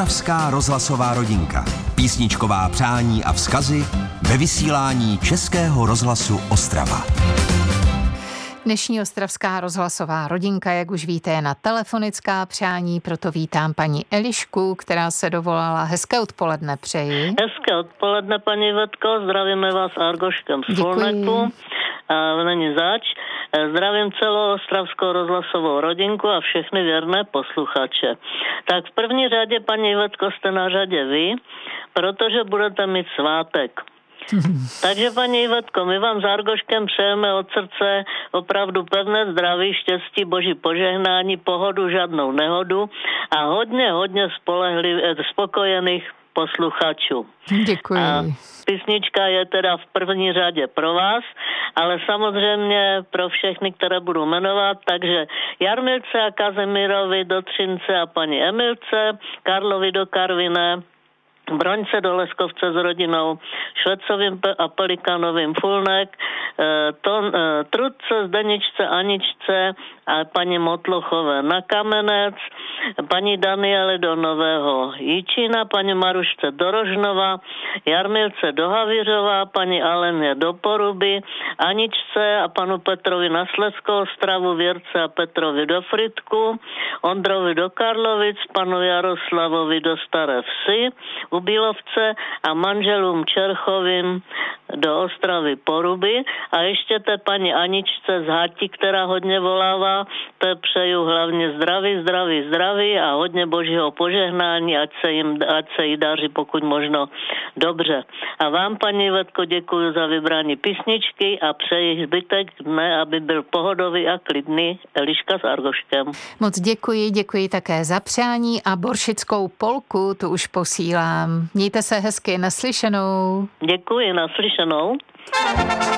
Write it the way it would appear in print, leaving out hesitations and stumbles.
Ostravská rozhlasová rodinka. Písničková přání a vzkazy ve vysílání Českého rozhlasu Ostrava. Dnešní Ostravská rozhlasová rodinka, jak už víte, je na telefonická přání, proto vítám paní Elišku, která se dovolala. Hezké odpoledne přeji. Hezké odpoledne, paní Vetko, zdravíme vás Argoškem z Fulneku. Není zač. Zdravím celou ostravskou rozhlasovou rodinku a všechny věrné posluchače. Tak v první řadě, paní Vetko, jste na řadě vy, protože budete mít svátek. Takže, paní Ivetko, my vám s Argoškem přejeme od srdce opravdu pevné zdraví, štěstí, boží požehnání, pohodu, žádnou nehodu a hodně spokojených posluchačů. Děkuji. A písnička je teda v první řadě pro vás, ale samozřejmě pro všechny, které budu jmenovat, takže Jarmilce a Kazimírovi do Třince a paní Emilce, Karlovi do Karviné, Broňce do Leskovce s rodinou, Švecovým a Pelikánovým Fulnek, Trudce, Zdeničce, Aničce a paní Motlochové na Kamenec, paní Daniele do Nového Jičína, paní Marušce do Rožnova, Jarmilce do Havířova, paní Aleně do Poruby, Aničce a panu Petrovi na Slezskou Ostravu, Věrce a Petrovi do Fritku, Ondrovi do Karlovic, panu Jaroslavovi do Staré Vsi, u Bílovce a manželům Čerchovým do Ostravy Poruby a ještě té paní Aničce z Hati, která hodně volává, to přeju hlavně zdraví a hodně božího požehnání, ať se jí daří pokud možno dobře. A vám, paní Vetko, děkuji za vybrání písničky a přeji zbytek dne, aby byl pohodový a klidný. Eliška s Argoškem. Moc děkuji také za přání a boršickou polku tu už posílám. Mějte se hezky, naslyšenou. Děkuji, naslyšenou.